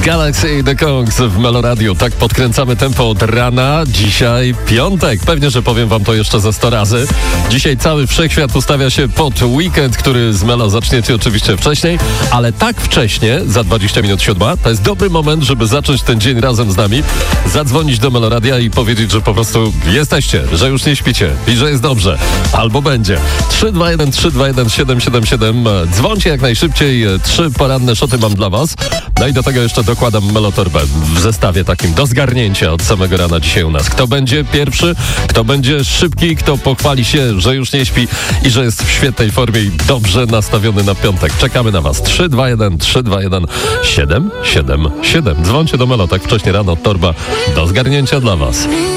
Galaxy i The Kongs w Meloradiu. Tak podkręcamy tempo od rana. Dzisiaj piątek. Pewnie, że powiem wam to jeszcze ze 100 razy. Dzisiaj cały wszechświat ustawia się pod weekend, który z Melo zaczniecie oczywiście wcześniej, ale tak wcześnie, za 20 minut 7, to jest dobry moment, żeby zacząć ten dzień razem z nami, zadzwonić do Meloradia i powiedzieć, że po prostu jesteście, że już nie śpicie i że jest dobrze. Albo będzie. 321 321 777. Dzwońcie jak najszybciej. 3 poranne szoty mam dla was. No i do tego jeszcze dokładam Melotorbę w zestawie takim do zgarnięcia od samego rana dzisiaj u nas. Kto będzie pierwszy, kto będzie szybki, kto pochwali się, że już nie śpi i że jest w świetnej formie i dobrze nastawiony na piątek. Czekamy na was. 321 321 777. Dzwońcie do Melo tak wcześnie rano. Torba do zgarnięcia dla was.